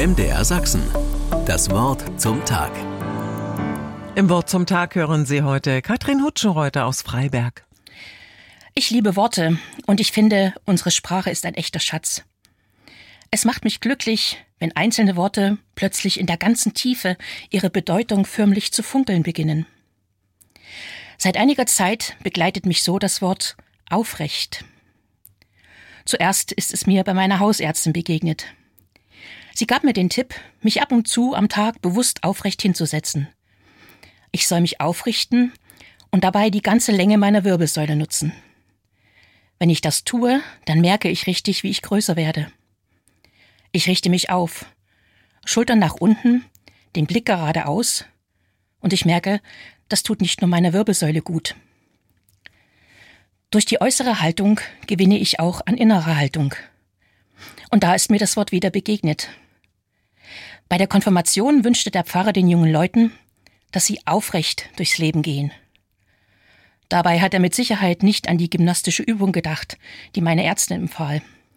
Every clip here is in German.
MDR Sachsen. Das Wort zum Tag. Im Wort zum Tag hören Sie heute Katrin Hutschenreuter aus Freiberg. Ich liebe Worte und ich finde, unsere Sprache ist ein echter Schatz. Es macht mich glücklich, wenn einzelne Worte plötzlich in der ganzen Tiefe ihre Bedeutung förmlich zu funkeln beginnen. Seit einiger Zeit begleitet mich so das Wort aufrecht. Zuerst ist es mir bei meiner Hausärztin begegnet. Sie gab mir den Tipp, mich ab und zu am Tag bewusst aufrecht hinzusetzen. Ich soll mich aufrichten und dabei die ganze Länge meiner Wirbelsäule nutzen. Wenn ich das tue, dann merke ich richtig, wie ich größer werde. Ich richte mich auf, Schultern nach unten, den Blick geradeaus und ich merke, das tut nicht nur meiner Wirbelsäule gut. Durch die äußere Haltung gewinne ich auch an innerer Haltung. Und da ist mir das Wort wieder begegnet. Bei der Konfirmation wünschte der Pfarrer den jungen Leuten, dass sie aufrecht durchs Leben gehen. Dabei hat er mit Sicherheit nicht an die gymnastische Übung gedacht, die meine Ärztin empfahl.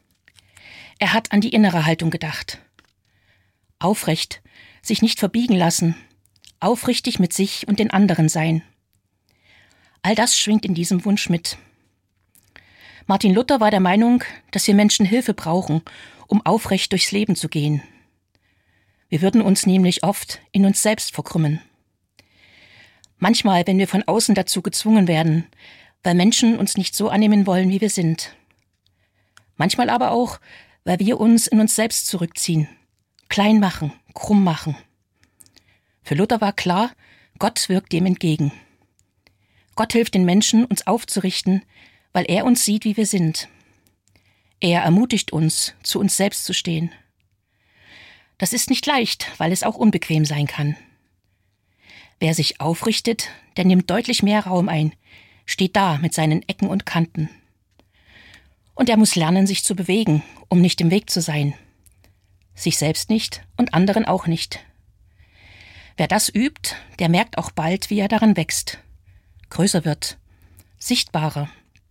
Er hat an die innere Haltung gedacht. Aufrecht, sich nicht verbiegen lassen, aufrichtig mit sich und den anderen sein. All das schwingt in diesem Wunsch mit. Martin Luther war der Meinung, dass wir Menschen Hilfe brauchen, um aufrecht durchs Leben zu gehen. Wir würden uns nämlich oft in uns selbst verkrümmen. Manchmal, wenn wir von außen dazu gezwungen werden, weil Menschen uns nicht so annehmen wollen, wie wir sind. Manchmal aber auch, weil wir uns in uns selbst zurückziehen, klein machen, krumm machen. Für Luther war klar, Gott wirkt dem entgegen. Gott hilft den Menschen, uns aufzurichten, weil er uns sieht, wie wir sind. Er ermutigt uns, zu uns selbst zu stehen. Das ist nicht leicht, weil es auch unbequem sein kann. Wer sich aufrichtet, der nimmt deutlich mehr Raum ein, steht da mit seinen Ecken und Kanten. Und er muss lernen, sich zu bewegen, um nicht im Weg zu sein. Sich selbst nicht und anderen auch nicht. Wer das übt, der merkt auch bald, wie er daran wächst, größer wird, sichtbarer.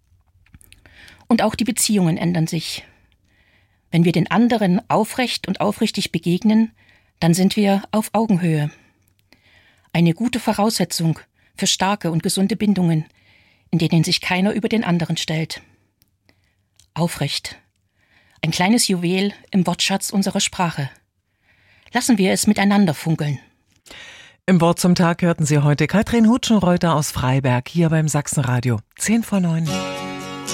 Und auch die Beziehungen ändern sich. Wenn wir den anderen aufrecht und aufrichtig begegnen, dann sind wir auf Augenhöhe. Eine gute Voraussetzung für starke und gesunde Bindungen, in denen sich keiner über den anderen stellt. Aufrecht. Ein kleines Juwel im Wortschatz unserer Sprache. Lassen wir es miteinander funkeln. Im Wort zum Tag hörten Sie heute Katrin Hutschenreuter aus Freiberg hier beim Sachsenradio. 8:50.